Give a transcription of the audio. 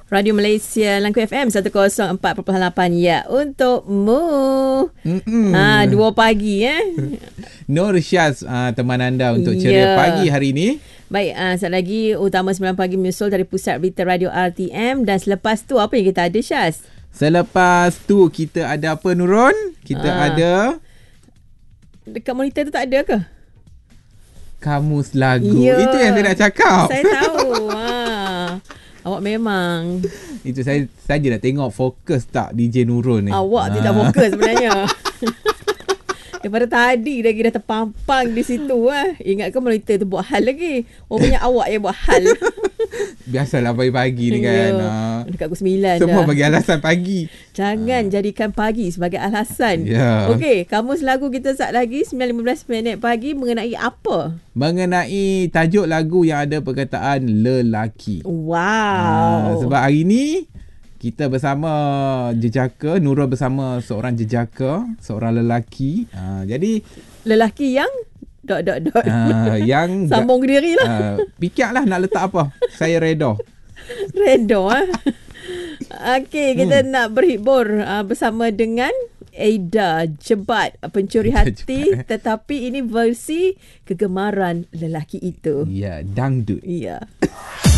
Radio Malaysia Langku FM 104.8 ya untukmu. 2 pagi Nur Syaz teman anda untuk ceria pagi hari ini. Baik, sekali lagi Utama 9 Pagi menyusul dari Pusat Berita Radio RTM. Dan selepas tu apa yang kita ada, Syaz? Selepas tu kita ada apa, Nurul? Kita ada dekat monitor tu tak ada ke? Kamus lagu. Itu yang saya nak cakap. Saya tahu. Awak memang. Itu saya saja nak tengok fokus tak DJ Nurul ni. Awak tidak fokus sebenarnya. Daripada tadi lagi dah terpampang di situ. Ingat ke monitor tu buat hal lagi? Rupanya awak yang buat hal. Biasalah pagi-pagi ni kan. Dekat pukul 9 semua dah. bagi alasan pagi. Jangan jadikan pagi sebagai alasan. Okey, kamus lagu kita saat lagi 9.15 pagi mengenai apa? Mengenai tajuk lagu yang ada perkataan lelaki. Wow. Sebab hari ni kita bersama jejaka, Nurul bersama seorang jejaka, seorang lelaki. Jadi lelaki yang yang sambung diri lah. Fikirlah nak letak apa. Saya reda. Okey, kita nak berhibur bersama dengan Aida Jebat, pencuri hati. Tetapi ini versi kegemaran lelaki itu. Ya, dangdut. Ya.